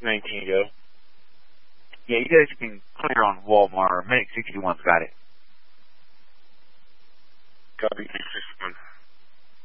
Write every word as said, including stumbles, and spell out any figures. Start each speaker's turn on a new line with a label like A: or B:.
A: nineteen ago.
B: Yeah, you guys can clear on Walmart. Medic sixty-one's got it.
A: Copy six